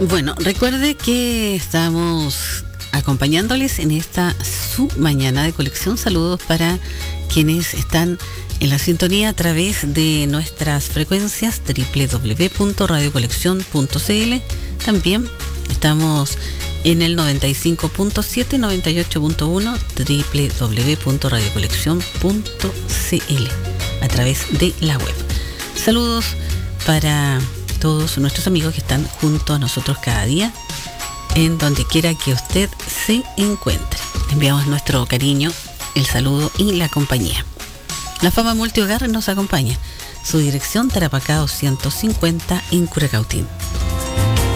Bueno, recuerde que estamos acompañándoles en esta su mañana de colección. Saludos para quienes están en la sintonía a través de nuestras frecuencias www.radiocoleccion.cl. También estamos en el 95.7, 98.1, www.radiocoleccion.cl a través de la web. Saludos para todos nuestros amigos que están junto a nosotros cada día, en donde quiera que usted se encuentre. Enviamos nuestro cariño, el saludo y la compañía. La Fama Multihogar nos acompaña. Su dirección, Tarapacá 250 en Curacautín.